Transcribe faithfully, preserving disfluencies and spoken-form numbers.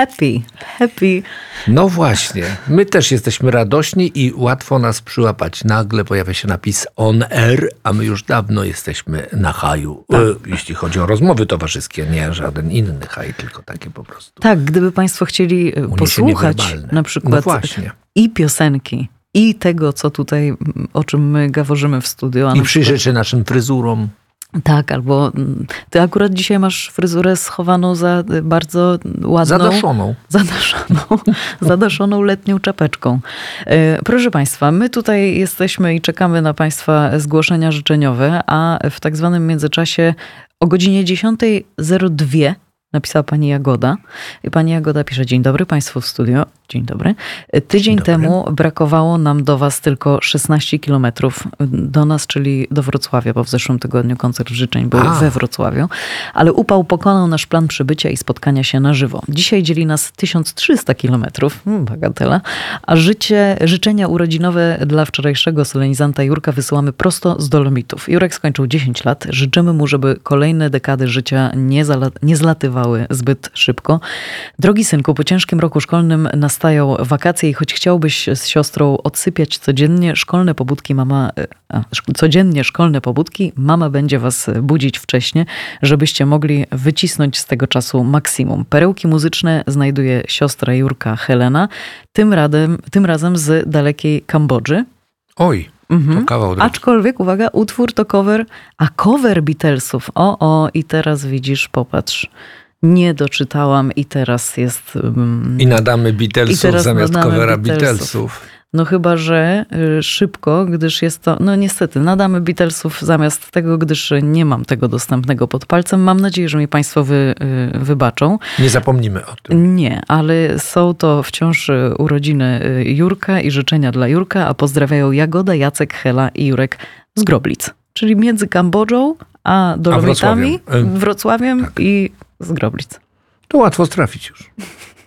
happy, happy. No właśnie, my też jesteśmy radośni i łatwo nas przyłapać. Nagle pojawia się napis on air, a my już dawno jesteśmy na haju. Tak. E, jeśli chodzi o rozmowy towarzyskie, nie żaden inny haj, tylko takie po prostu. Tak, gdyby państwo chcieli Uniesienie posłuchać werbalne. na przykład no właśnie. i piosenki, i tego, co tutaj, o czym my gaworzymy w studiu. A I przyjrzeć się naszym fryzurom. Tak, albo ty akurat dzisiaj masz fryzurę schowaną za bardzo ładną... Zadaszoną. Zadaszoną, zadaszoną letnią czapeczką. Proszę państwa, my tutaj jesteśmy i czekamy na państwa zgłoszenia życzeniowe, a w tak zwanym międzyczasie o godzinie dziesiąta zero dwa napisała pani Jagoda. I pani Jagoda pisze: dzień dobry państwu w studio. Dzień dobry. Tydzień Dzień dobry. temu brakowało nam do was tylko szesnaście kilometrów do nas, czyli do Wrocławia, bo w zeszłym tygodniu koncert życzeń był A. we Wrocławiu. Ale upał pokonał nasz plan przybycia i spotkania się na żywo. Dzisiaj dzieli nas tysiąc trzysta kilometrów, bagatela, a życie, życzenia urodzinowe dla wczorajszego solenizanta Jurka wysyłamy prosto z Dolomitów. Jurek skończył dziesięć lat. Życzymy mu, żeby kolejne dekady życia nie, zala- nie zlatywały zbyt szybko. Drogi synku, po ciężkim roku szkolnym nastają wakacje i choć chciałbyś z siostrą odsypiać codziennie szkolne pobudki, mama, a, codziennie szkolne pobudki, mama będzie was budzić wcześnie, żebyście mogli wycisnąć z tego czasu maksimum. Perełki muzyczne znajduje siostra Jurka Helena, tym, radem, tym razem z dalekiej Kambodży. Oj, Mhm. to kawał drogi. Aczkolwiek, uwaga, utwór to cover, a cover Beatlesów. O, o, i teraz widzisz, popatrz. Nie doczytałam i teraz jest... Um, I nadamy Beatlesów i teraz zamiast nadamy covera Beatlesów. Beatlesów. No chyba, że y, szybko, gdyż jest to... No niestety, nadamy Beatlesów zamiast tego, gdyż nie mam tego dostępnego pod palcem. Mam nadzieję, że mi państwo wy, y, wybaczą. Nie zapomnimy o tym. Nie, ale są to wciąż urodziny Jurka i życzenia dla Jurka, a pozdrawiają Jagoda, Jacek, Hela i Jurek z Groblic. Czyli między Kambodżą a Dolomitami, Wrocławiem. Wrocławiem Tak. i z Groblic. To łatwo trafić już.